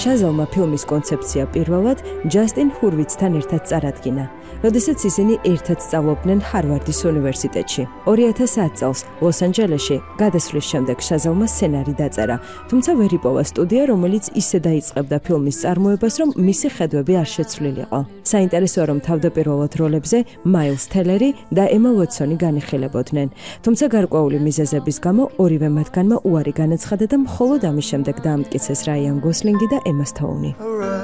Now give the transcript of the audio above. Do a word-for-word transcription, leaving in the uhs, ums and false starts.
შაზელმა ფილმის კონცეფცია პირველად ჯასტინ ჰურვიცთან ერთად წარადგინა, როდესაც ისინი ერთად სწავლობდნენ ჰარვარდის უნივერსიტეტში. ორი ათას ათ წელს ლოს-ანჯელესში გადასვლის შემდეგ შაზელმა სცენარი დაწერა, თუმცა ვერ იპოვა სტუდია, რომელიც ისე დაიწყებდა ფილმის წარმოებას, რომ მისი ხედვები არ შეცვლილიყო. საინტერესოა, რომ თავდაპირველად როლებზე მაილს თელერი და ემა უოტსონი განიხილებოდნენ, თუმცა გარკვეული მიზეზების გამო ორივე მათგანმა უარი განაცხადა და მხოლოდ ამის შემდეგ დაამტკიცეს რაიან გოსლინგი და ემა სტოუნი.